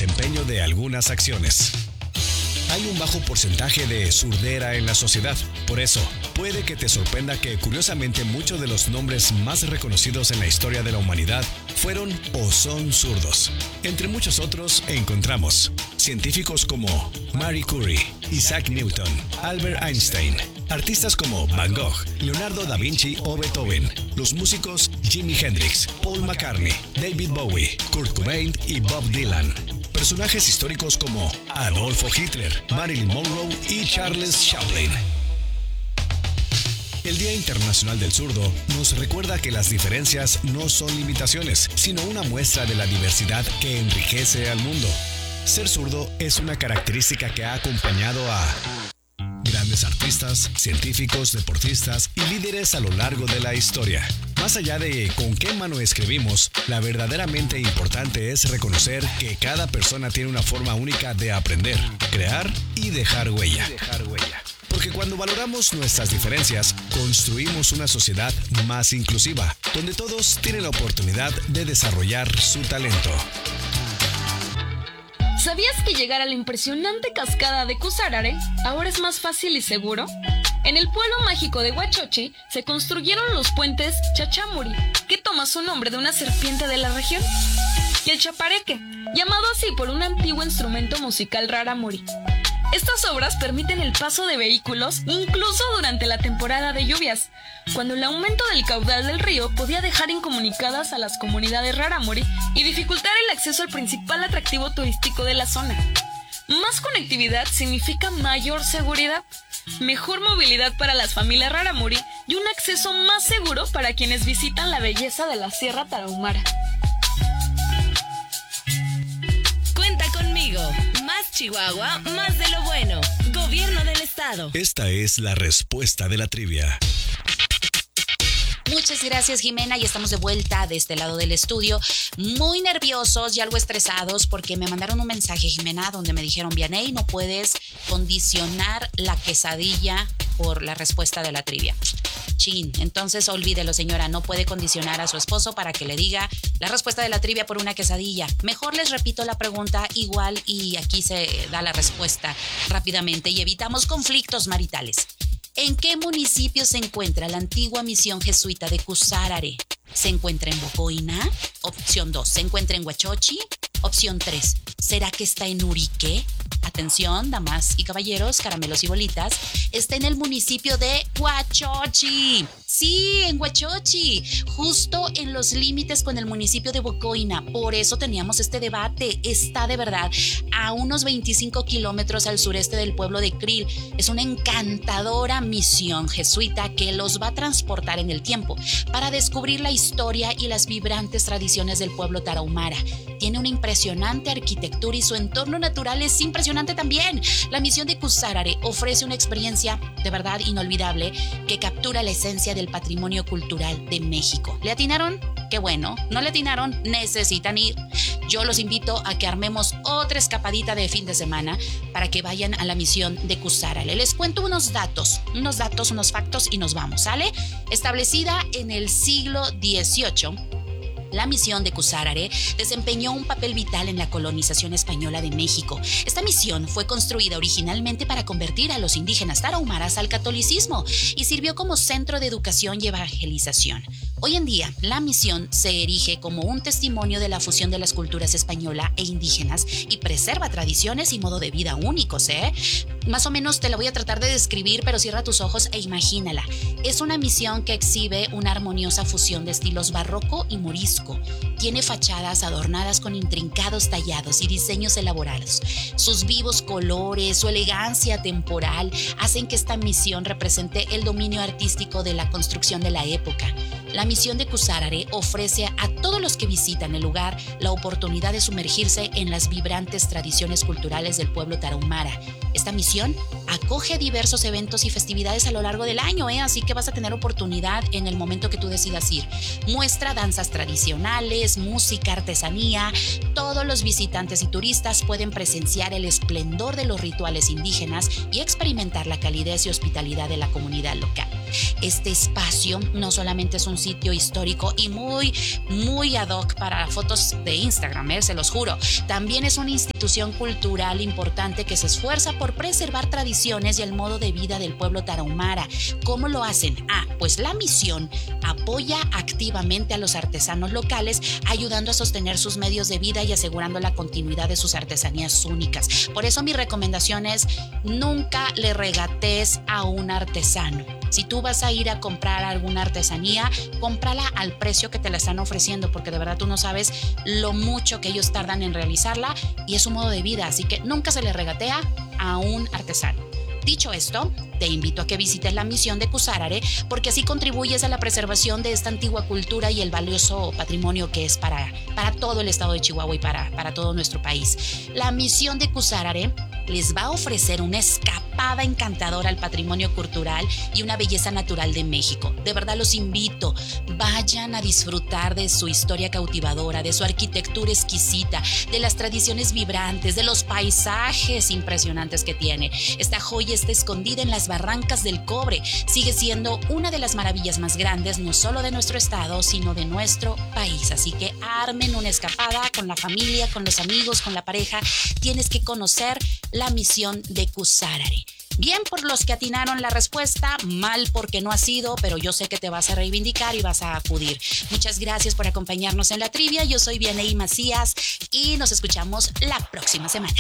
desempeño de algunas acciones. Hay un bajo porcentaje de surdera en la sociedad. Por eso, puede que te sorprenda que curiosamente muchos de los nombres más reconocidos en la historia de la humanidad fueron o son zurdos. Entre muchos otros encontramos científicos como Marie Curie, Isaac Newton, Albert Einstein, artistas como Van Gogh, Leonardo da Vinci o Beethoven, los músicos Jimi Hendrix, Paul McCartney, David Bowie, Kurt Cobain y Bob Dylan. Personajes históricos como Adolfo Hitler, Marilyn Monroe y Charles Chaplin. El Día Internacional del Zurdo nos recuerda que las diferencias no son limitaciones, sino una muestra de la diversidad que enriquece al mundo. Ser zurdo es una característica que ha acompañado a grandes artistas, científicos, deportistas y líderes a lo largo de la historia. Más allá de con qué mano escribimos, la verdaderamente importante es reconocer que cada persona tiene una forma única de aprender, crear y dejar huella. Porque cuando valoramos nuestras diferencias, construimos una sociedad más inclusiva, donde todos tienen la oportunidad de desarrollar su talento. ¿Sabías que llegar a la impresionante cascada de Kusarare ahora es más fácil y seguro? En el pueblo mágico de Huachochi se construyeron los puentes Chachamuri, que toma su nombre de una serpiente de la región, y el chapareque, llamado así por un antiguo instrumento musical rarámuri. Estas obras permiten el paso de vehículos incluso durante la temporada de lluvias, cuando el aumento del caudal del río podía dejar incomunicadas a las comunidades rarámuri y dificultar el acceso al principal atractivo turístico de la zona. Más conectividad significa mayor seguridad, mejor movilidad para las familias rarámuri y un acceso más seguro para quienes visitan la belleza de la Sierra Tarahumara. Cuenta conmigo. Más Chihuahua, más de lo bueno. Gobierno del Estado. Esta es la respuesta de la trivia. Muchas gracias, Jimena, y estamos de vuelta de este lado del estudio, muy nerviosos y algo estresados porque me mandaron un mensaje, Jimena, donde me dijeron: Vianey, no puedes condicionar la quesadilla por la respuesta de la trivia. Chin, entonces olvídelo, señora, no puede condicionar a su esposo para que le diga la respuesta de la trivia por una quesadilla. Mejor les repito la pregunta igual y aquí se da la respuesta rápidamente y evitamos conflictos maritales. ¿En qué municipio se encuentra la antigua misión jesuita de Kusarare? ¿Se encuentra en Bocoina? Opción 2, ¿se encuentra en Huachochi? Opción 3, ¿será que está en Urique? Atención, damas y caballeros, caramelos y bolitas, está en el municipio de Huachochi. Sí, en Huachochi, justo en los límites con el municipio de Bocoina. Por eso teníamos este debate. Está de verdad a unos 25 kilómetros al sureste del pueblo de Krill. Es una encantadora misión jesuita que los va a transportar en el tiempo para descubrir la historia y las vibrantes tradiciones del pueblo tarahumara. Tiene una impresionante arquitectura y su entorno natural es impresionante también. La misión de Kusarare ofrece una experiencia de verdad inolvidable que captura la esencia del patrimonio cultural de México. ¿Le atinaron? Qué bueno. ¿No le atinaron? Necesitan ir. Yo los invito a que armemos otra escapadita de fin de semana para que vayan a la misión de Kusarare. Les cuento unos datos, unos factos y nos vamos, ¿sale? Establecida en el siglo XVIII, la misión de Kusarare desempeñó un papel vital en la colonización española de México. Esta misión fue construida originalmente para convertir a los indígenas tarahumaras al catolicismo y sirvió como centro de educación y evangelización. Hoy en día, la misión se erige como un testimonio de la fusión de las culturas española e indígenas y preserva tradiciones y modo de vida únicos, Más o menos te la voy a tratar de describir, pero cierra tus ojos e imagínala. Es una misión que exhibe una armoniosa fusión de estilos barroco y morisco. Tiene fachadas adornadas con intrincados tallados y diseños elaborados. Sus vivos colores, su elegancia temporal hacen que esta misión represente el dominio artístico de la construcción de la época. La misión de Kusarare ofrece a todos los que visitan el lugar la oportunidad de sumergirse en las vibrantes tradiciones culturales del pueblo tarahumara. Esta misión acoge diversos eventos y festividades a lo largo del año, así que vas a tener oportunidad en el momento que tú decidas ir. Muestra danzas tradicionales, música, artesanía. Todos los visitantes y turistas pueden presenciar el esplendor de los rituales indígenas y experimentar la calidez y hospitalidad de la comunidad local. Este espacio no solamente es un sitio histórico y muy, muy ad hoc para fotos de Instagram, se los juro. También es una institución cultural importante que se esfuerza por preservar tradiciones y el modo de vida del pueblo tarahumara. ¿Cómo lo hacen? Pues la misión apoya activamente a los artesanos locales, ayudando a sostener sus medios de vida y asegurando la continuidad de sus artesanías únicas. Por eso mi recomendación es: nunca le regatees a un artesano. Si tú vas a ir a comprar alguna artesanía, cómprala al precio que te la están ofreciendo, porque de verdad tú no sabes lo mucho que ellos tardan en realizarla y es un modo de vida, así que nunca se le regatea a un artesano. Dicho esto, te invito a que visites la misión de Kusarare, porque así contribuyes a la preservación de esta antigua cultura y el valioso patrimonio que es para todo el estado de Chihuahua y para todo nuestro país. La misión de Kusarare les va a ofrecer una escapada encantadora al patrimonio cultural y una belleza natural de México. De verdad los invito, vayan a disfrutar de su historia cautivadora, de su arquitectura exquisita, de las tradiciones vibrantes, de los paisajes impresionantes que tiene. Esta joya está escondida en las barrancas del Cobre. Sigue siendo una de las maravillas más grandes, no solo de nuestro estado, sino de nuestro país. Así que armen una escapada con la familia, con los amigos, con la pareja. Tienes que conocer la misión de Kusarare. Bien por los que atinaron la respuesta, mal porque no ha sido, pero yo sé que te vas a reivindicar y vas a acudir. Muchas gracias por acompañarnos en la trivia. Yo soy Vianey Macías y nos escuchamos la próxima semana.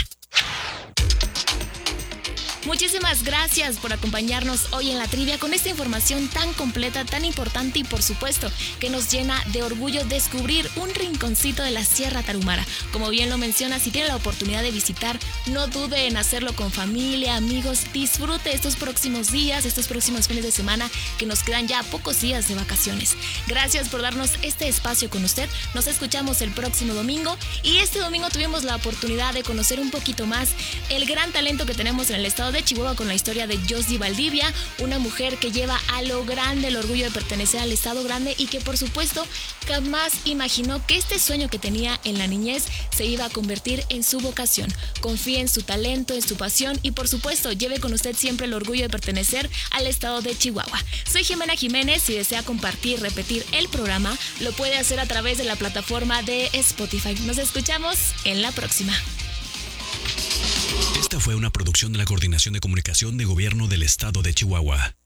Muchísimas gracias por acompañarnos hoy en la trivia con esta información tan completa, tan importante y por supuesto que nos llena de orgullo descubrir un rinconcito de la Sierra Tarahumara. Como bien lo menciona, si tiene la oportunidad de visitar, no dude en hacerlo con familia, amigos. Disfrute estos próximos días, estos próximos fines de semana que nos quedan ya pocos días de vacaciones. Gracias por darnos este espacio con usted. Nos escuchamos el próximo domingo y este domingo tuvimos la oportunidad de conocer un poquito más el gran talento que tenemos en el estado de Chihuahua con la historia de Yosdi Valdivia, una mujer que lleva a lo grande el orgullo de pertenecer al estado grande y que por supuesto jamás imaginó que este sueño que tenía en la niñez se iba a convertir en su vocación. Confíe en su talento, en su pasión y por supuesto lleve con usted siempre el orgullo de pertenecer al estado de Chihuahua. Soy Jimena Jiménez. Si desea compartir, repetir el programa, lo puede hacer a través de la plataforma de Spotify. Nos escuchamos en la próxima. Esta fue una producción de la Coordinación de Comunicación de Gobierno del Estado de Chihuahua.